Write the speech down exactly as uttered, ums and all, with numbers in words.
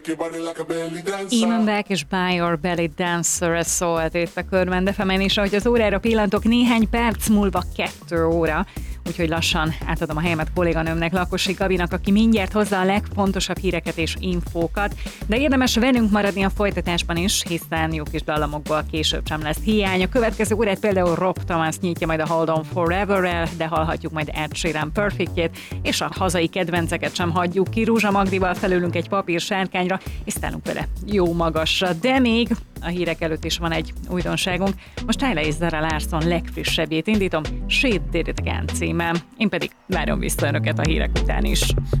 Iman Beck és Buy Your Belly Dancer, ez szólt itt a Körben ef emen, és ahogy az órára pillantok, néhány perc múlva kettő óra, úgyhogy lassan átadom a helyemet kolléganőmnek, Lakosi Gabinak, aki mindjárt hozza a legfontosabb híreket és infókat, de érdemes velünk maradni a folytatásban is, hiszen jó kis dallamokból később sem lesz hiány. A következő órát például Rob Thomas nyitja majd a Hold On Forever-rel, de hallhatjuk majd Ed Sheeran Perfectjét, és a hazai kedvenceket sem hagyjuk ki. Rúzsa Magdival felülünk egy papír sárkányra, és szállunk vele jó magasra, de még a hírek előtt is van egy újdonságunk. Most Tyler és Zara Larsson legfrissebbjét indítom, She Did It Again címmel. Én pedig várom vissza önöket a hírek után is.